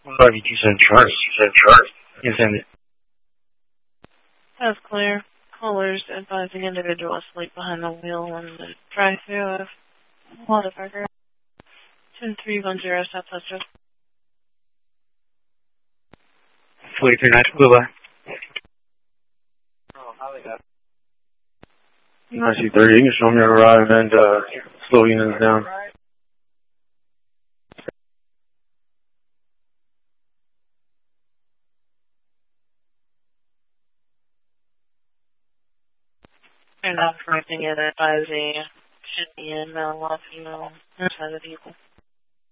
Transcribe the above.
Levy 2 chart. You send it. That's clear. Callers advising individual asleep behind the wheel on the drive-thru of Whataburger. 10310 Southwest Road. 43 goodbye. I see 30. You can show me your arrive and slow units down. They're not correcting it, advising should be in male, female, inside the vehicle.